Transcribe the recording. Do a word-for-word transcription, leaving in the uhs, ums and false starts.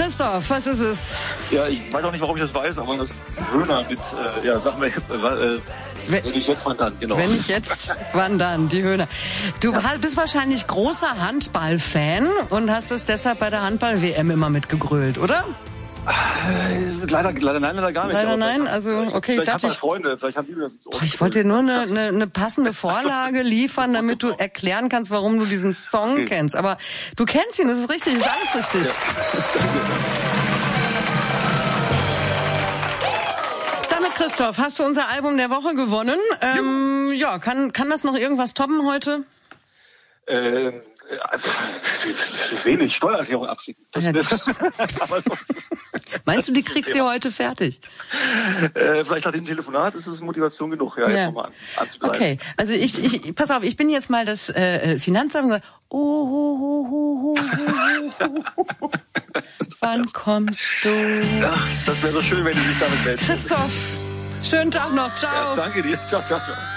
Christoph, was ist es? Ja, ich weiß auch nicht, warum ich das weiß, aber das Höhner mit, äh, ja, sag mal, äh, wenn ich jetzt, wann dann, genau. Wenn ich jetzt, wann dann, die Höhner. Du ja. bist wahrscheinlich großer Handball-Fan und hast es deshalb bei der Handball-W M immer mitgegrölt, oder? Leider, leider nein, leider gar nicht. Leider nein, also okay. Vielleicht haben ich, Freunde, vielleicht haben die mir das ins Ohr. Ich wollte dir nur eine, eine, eine passende Vorlage liefern, damit du erklären kannst, warum du diesen Song okay. kennst. Aber du kennst ihn, das ist richtig, das ist alles richtig. Ja. Damit, Christoph, hast du unser Album der Woche gewonnen. Ähm, ja, kann, kann das noch irgendwas toppen heute? Ähm, wenig Steuererklärung abschicken. Ja, Aber so. Meinst du, die kriegst du heute fertig? Äh, vielleicht nach dem Telefonat ist es Motivation genug, ja, ja. jetzt nochmal anzugreifen. Okay, also ich, ich, pass auf, ich bin jetzt mal das äh, Finanzamt und sage, oh, ho, ho, ho, ho, ho, ho. Wann kommst du? Ach, das wäre so schön, wenn du dich damit meldest. Christoph, schönen Tag noch, ciao. Ja, danke dir, ciao, ciao, ciao.